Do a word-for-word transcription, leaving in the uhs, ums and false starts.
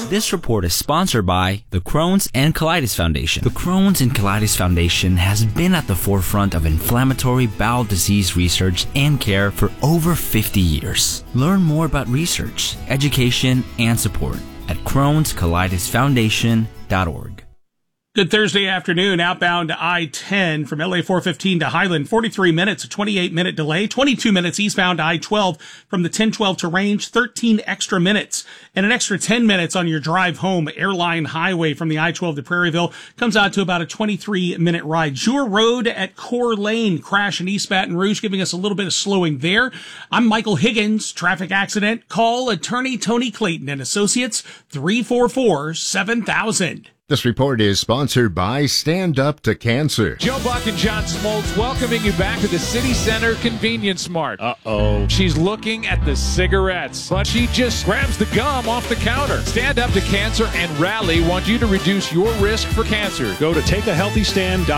This report is sponsored by the Crohn's and Colitis Foundation. The Crohn's and Colitis Foundation has been at the forefront of inflammatory bowel disease research and care for over fifty years. Learn more about research, education, and support at crohns colitis foundation dot org. Good Thursday afternoon, outbound I ten from L A four fifteen to Highland, forty-three minutes, a twenty-eight minute delay, twenty-two minutes eastbound I twelve from the ten twelve to Range, thirteen extra minutes, and an extra ten minutes on your drive home. Airline Highway from the I twelve to Prairieville comes out to about a twenty-three minute ride. Jewel Road at Core Lane, crash in East Baton Rouge, giving us a little bit of slowing there. I'm Michael Higgins, traffic accident. Call attorney Tony Clayton and Associates, three four four, seven thousand. This report is sponsored by Stand Up to Cancer. Joe Buck and John Smoltz welcoming you back to the City Center Convenience Mart. Uh-oh. She's looking at the cigarettes, but she just grabs the gum off the counter. Stand Up to Cancer and Rally want you to reduce your risk for cancer. Go to take a healthy stand dot com.